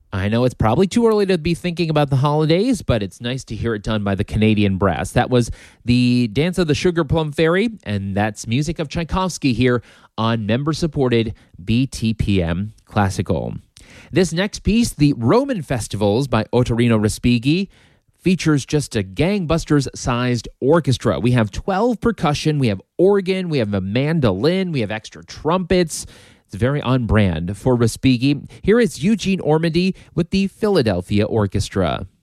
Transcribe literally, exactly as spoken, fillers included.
I know it's probably too early to be thinking about the holidays, but it's nice to hear it done by the Canadian Brass. That was the Dance of the Sugar Plum Fairy, and that's music of Tchaikovsky here on member-supported B T P M Classical. This next piece, the Roman Festivals by Ottorino Respighi, features just a gangbusters-sized orchestra. We have twelve percussion, we have organ, we have a mandolin, we have extra trumpets. It's very on brand for Respighi. Here is Eugene Ormandy with the Philadelphia Orchestra.